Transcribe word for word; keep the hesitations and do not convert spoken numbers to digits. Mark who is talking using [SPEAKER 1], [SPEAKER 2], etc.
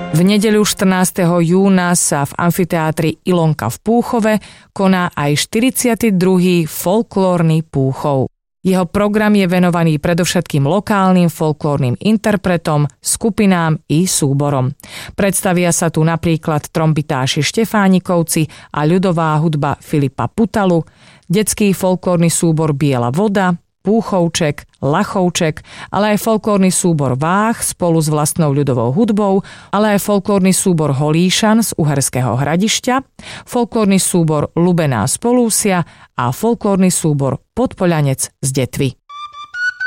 [SPEAKER 1] V nedeľu štrnásteho júna sa v amfiteátri Ilonka v Púchove koná aj štyridsiaty druhý folklórny Púchov. Jeho program je venovaný predovšetkým lokálnym folklórnym interpretom, skupinám i súborom. Predstavia sa tu napríklad trombitáši Štefánikovci a ľudová hudba Filipa Putalu, detský folklórny súbor Biela voda, Púchovček, Lachovček, ale aj folklórny súbor Váh spolu s vlastnou ľudovou hudbou, ale aj folklórny súbor Holíšan z Uherského Hradišťa, folklórny súbor Lubená z Polúsia a folklórny súbor Podpoľanec z Detvy.